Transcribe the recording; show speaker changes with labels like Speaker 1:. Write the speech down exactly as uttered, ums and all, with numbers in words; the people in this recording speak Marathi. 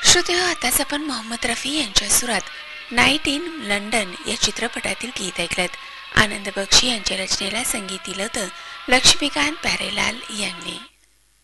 Speaker 1: श्रोतेहो, आताच आपण मोहम्मद रफी यांच्या सुरात नाईट इन लंडन या चित्रपटातील गीत ऐकलत. आनंद बक्षी यांच्या रचनेला संगीत दिलं होतं लक्ष्मीकांत प्यारेलाल यांनी.